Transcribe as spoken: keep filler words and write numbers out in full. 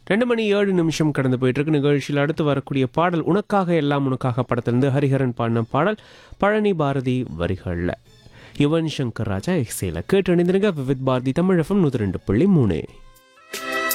ரெண்டு மணி ஏழு நிமிஷம் கடந்து போயிட்டு இருக்கு. நிகழ்ச்சியில் அடுத்து வரக்கூடிய பாடல் உனக்காக எல்லாம் உனக்காக படத்திலிருந்து ஹரிஹரன் பாடின பாடல் பழனி பாரதி வரிகளில் யுவன் சங்கர் ராஜா இசையில் கேட்டு அணிந்திருங்க. விவித் பாரதி தமிழ் எஃப்எம் நூற்றி ரெண்டு புள்ளி மூணு.